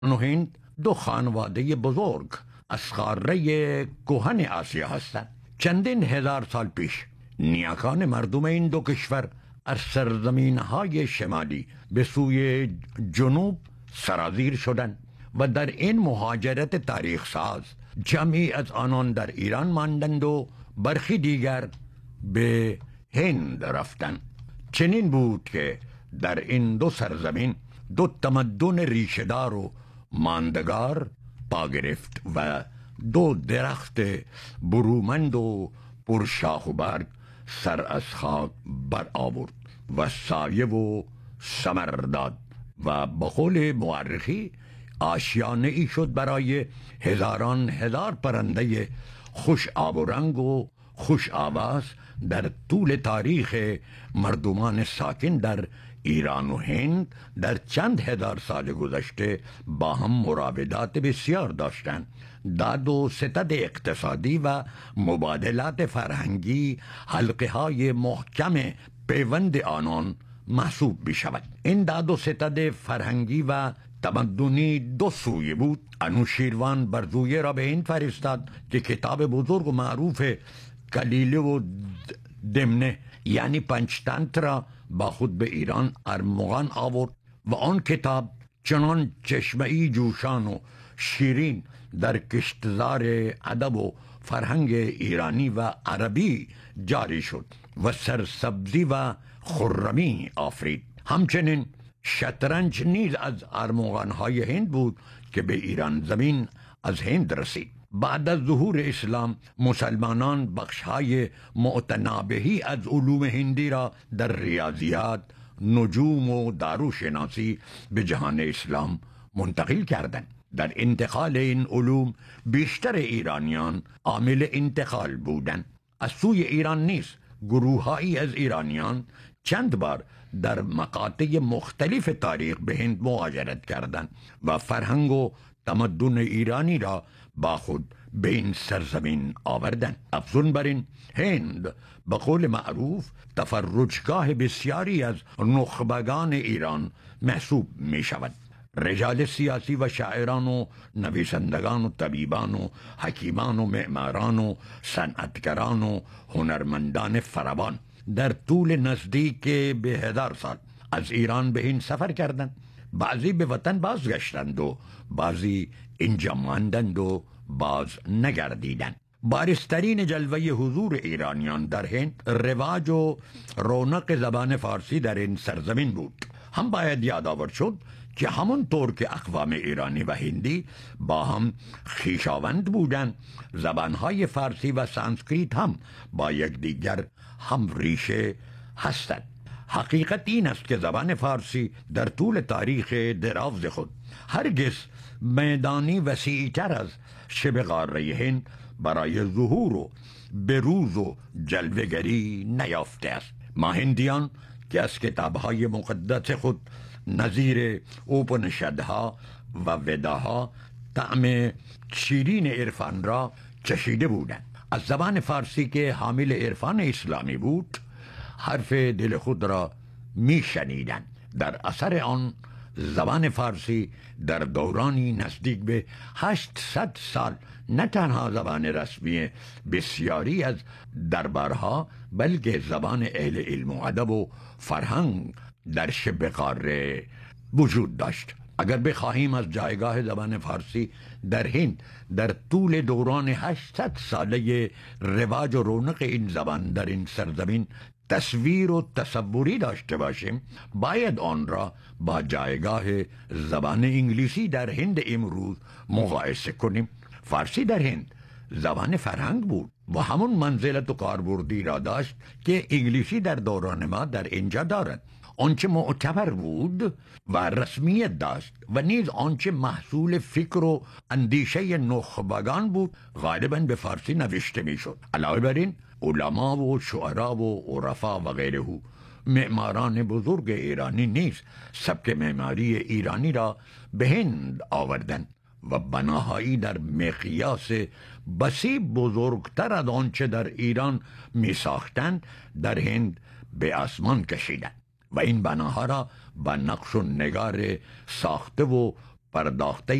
هند دو خانواده بزرگ از قاره کهن آسیا هستند. چندین هزار سال پیش نیاکان مردم این دو کشور از سرزمین‌های شمالی به سوی جنوب سرازیر شدند و در این مهاجرت تاریخ ساز جمعی از آنان در ایران ماندند و برخی دیگر به هند رفتند. چنین بود که در این دو سرزمین دو تمدن ریشه‌دار و ماندگار پا گرفت و دو درخت برومند و پرشاخ و برگ سر از خاک بر آورد و سایه و ثمر داد و به قول مورخی آشیانه ای شد برای هزاران هزار پرنده خوش آب و رنگ و خوش آواز در طول تاریخ مردمان ساکن در ایران و هند در چند هزار سال گذشته با هم مراودات بسیار داشتند. داد و ستد اقتصادی و مبادلات فرهنگی حلقه های محکم پیوند آنان محسوب می شود. این داد و ستد فرهنگی و تمدنی دو سویه بود. انوشیروان برزویه را به هند فرستاد که کتاب بزرگ و معروف کلیله و دمنه یعنی پنچتنتر را با خود به ایران ارمغان آورد و آن کتاب چنان چشمه‌ای جوشان و شیرین در کشتزار ادب و فرهنگ ایرانی و عربی جاری شد و سرسبزی و خرمی آفرید. همچنین شطرنج نیز از ارمغان‌های هند بود که به ایران زمین از هند رسید. بعد از ظهور اسلام مسلمانان بخش‌های متنابهی از علوم هندی را در ریاضیات، نجوم و داروشناسی به جهان اسلام منتقل کردند. در انتقال این علوم بیشتر ایرانیان عامل انتقال بودند. از سوی ایران نیز گروه‌هایی از ایرانیان چند بار در مقاطع مختلف تاریخ به هند مهاجرت کردند و فرهنگ و تمدن ایرانی را با خود به این سرزمین آوردند. افزون بر این هند به قول معروف تفرجگاه بسیاری از نخبگان ایران محسوب می شود. رجال سیاسی و شاعران و نویسندگان و طبیبان و حکیمان و معماران و صنعتگران و هنرمندان فراوان در طول نزدیک به 1000 سال از ایران به هند سفر کردند. بعضی به وطن بازگشتند و بعضی اینجا ماندند و باز نگردیدند. بارزترین جلوه حضور ایرانیان در هند رواج و رونق زبان فارسی در این سرزمین بود. هم باید یادآور شد که همون طور که اقوام ایرانی و هندی با هم خویشاوند بودند، زبانهای فارسی و سانسکریت هم با یکدیگر هم ریشه هستند. حقیقت این است که زبان فارسی در طول تاریخ دراز خود هرگز میدانی وسیع‌تر از شبه قاره هند برای ظهور و بروز و جلوه‌گری نیافته است. ما هندیان که از کتاب‌های مقدس خود نظیر اوپنشدها و وداها طعم شیرین عرفان را چشیده بودند. از زبان فارسی که حامل عرفان اسلامی بود حرف دل خود را می شنیدند. در اثر آن زبان فارسی در دورانی نزدیک به 800 سال نه تنها زبان رسمی بسیاری از دربارها بلکه زبان اهل علم و ادب و فرهنگ در شبه قاره وجود داشت. اگر بخواهیم از جایگاه زبان فارسی در هند در طول دوران 800 ساله رواج و رونق این زبان در این سرزمین تصویر و تصوری داشته باشیم، باید آن را با جایگاه زبان انگلیسی در هند امروز مقایسه کنیم. فارسی در هند زبان فرهنگ بود و همون منزلت و کاربردی را داشت که انگلیسی در دوران ما در اینجا دارد. آنچه معتبر بود و رسمیت داشت و نیز آنچه محصول فکر و اندیشه نخبگان بود غالباً به فارسی نوشته می شد. علاوه بر این علما و شعرا و عرفا و غیره معماران بزرگ ایرانی نیز سبک معماری ایرانی را به هند آوردند و بناهایی در مقیاس بسیع بزرگتر از آنچه در ایران می ساختند در هند به آسمان کشیدند و این بناها را با نقش و نگار ساخته و پرداخته